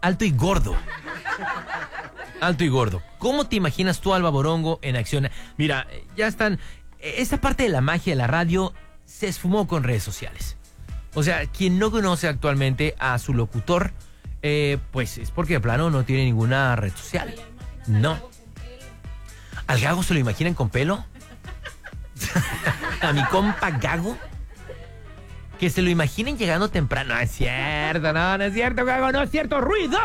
alto y gordo. Alto y gordo. ¿Cómo te imaginas tú al Baborongo en acción? Mira, ya están... Esta parte de la magia de la radio se esfumó con redes sociales. O sea, quien no conoce actualmente a su locutor, pues es porque de plano no tiene ninguna red social. No. ¿Al Gago se lo imaginan con pelo? ¿A mi compa Gago? Que se lo imaginen llegando temprano. No es cierto, no es cierto, Gago, no es cierto. ¡Ruido!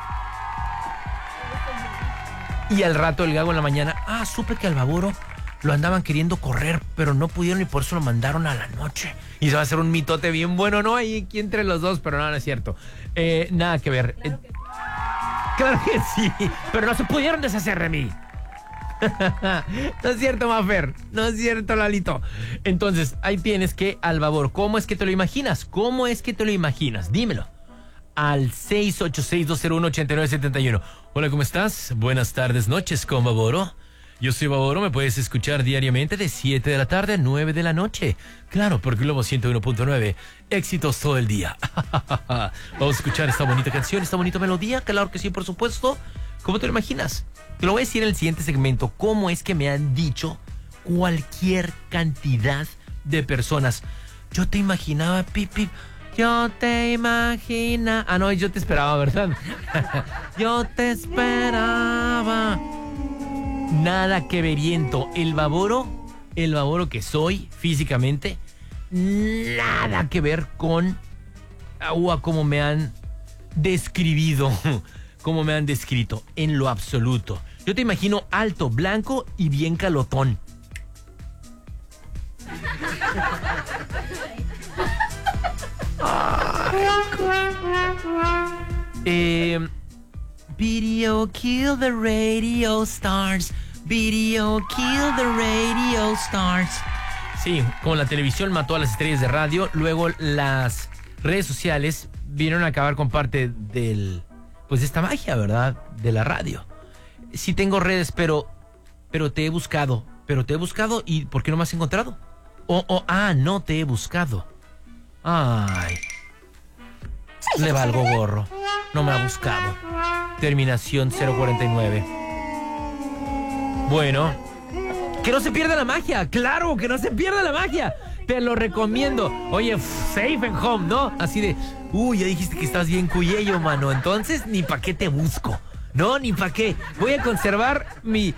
Y al rato el Gago en la mañana, supe que al Baboro lo andaban queriendo correr, pero no pudieron y por eso lo mandaron a la noche. Y se va a hacer un mitote bien bueno, ¿no? Ahí aquí entre los dos, pero no es cierto. Nada que ver. Claro que sí, pero no se pudieron deshacer de mí. No es cierto, Mafer. No es cierto, Lalito. Entonces, ahí tienes que al Babor. ¿Cómo es que te lo imaginas? ¿Cómo es que te lo imaginas? Dímelo. Al 686-201-8971. Hola, ¿cómo estás? Buenas tardes, noches con Baboro. Yo soy Baboro, me puedes escuchar diariamente de 7 de la tarde a 9 de la noche. Claro, por Globo 101.9. Éxitos todo el día. Vamos a escuchar esta bonita canción, esta bonita melodía. Claro que sí, por supuesto. ¿Cómo te lo imaginas? Te lo voy a decir en el siguiente segmento. ¿Cómo es que me han dicho cualquier cantidad de personas? Yo te imaginaba, Pipi. Yo te imagina. No, yo te esperaba, ¿verdad? Yo te esperaba. Nada que veriento. El baboro que soy físicamente, nada que ver con cómo me han describido, cómo me han descrito, en lo absoluto. Yo te imagino alto, blanco y bien calotón. Video kill the radio stars. Video kill the radio stars. Sí, como la televisión mató a las estrellas de radio, luego las redes sociales vinieron a acabar con parte de esta magia, ¿verdad? De la radio. Sí tengo redes, pero te he buscado. ¿Y por qué no me has encontrado? No te he buscado. Ay. Le valgo gorro. No me ha buscado. Terminación 049. Bueno, que no se pierda la magia. Claro, que no se pierda la magia. Te lo recomiendo. Oye, safe and home, ¿no? Así de, ya dijiste que estás bien cuyello, mano. Entonces, ni pa' qué te busco. No, ni pa' qué. Voy a conservar mi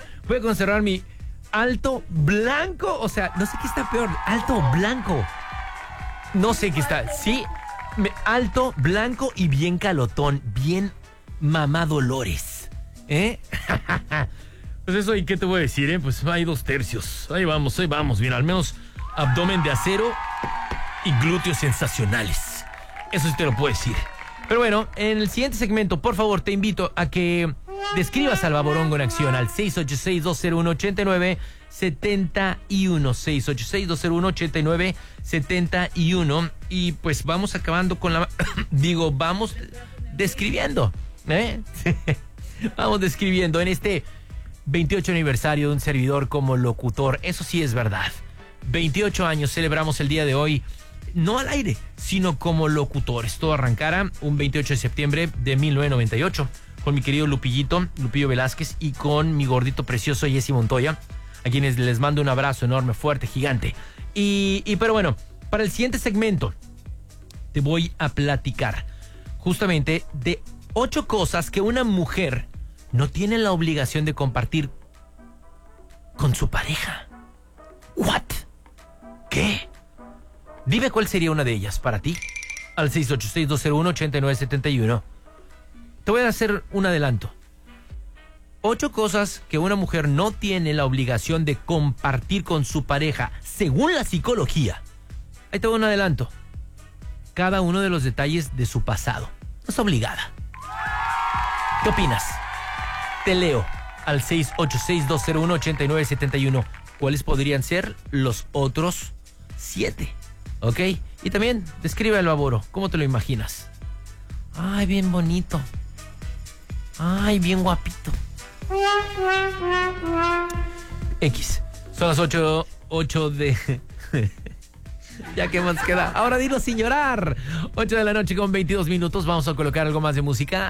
alto blanco. O sea, no sé qué está peor. Alto blanco. No sé qué está. Sí, alto, blanco y bien calotón. Bien mamá Dolores. Pues eso, ¿y qué te voy a decir, Pues hay 2/3. Ahí vamos. Bien, al menos abdomen de acero y glúteos sensacionales. Eso sí te lo puedo decir. Pero bueno, en el siguiente segmento, por favor, te invito a que describas al Baborongo en acción al 686-201-8971. 686-201-8971. Y pues vamos acabando con vamos describiendo. Vamos describiendo en este 28 aniversario de un servidor como locutor. Eso sí es verdad. 28 años celebramos el día de hoy, no al aire, sino como locutores. Todo arrancara un 28 de septiembre de 1998 con mi querido Lupillo Velázquez, y con mi gordito precioso Jesse Montoya, a quienes les mando un abrazo enorme, fuerte, gigante. Pero bueno, para el siguiente segmento te voy a platicar justamente de 8 cosas que una mujer no tiene la obligación de compartir con su pareja. ¿What? ¿Qué? Dime cuál sería una de ellas para ti. Al 686-201-8971. Te voy a hacer un adelanto. 8 cosas que una mujer no tiene la obligación de compartir con su pareja, según la psicología. Ahí te voy a un adelanto. Cada uno de los detalles de su pasado. No es obligada. ¿Qué opinas? Te leo al 686-201-8971. ¿Cuáles podrían ser los otros 7? ¿Ok? Y también describe al Baboro. ¿Cómo te lo imaginas? Ay, bien bonito. Ay, bien guapito. X. Son las 8 de... Ya que más queda. Ahora dilo sin llorar. 8 de la noche con 22 minutos. Vamos a colocar algo más de música.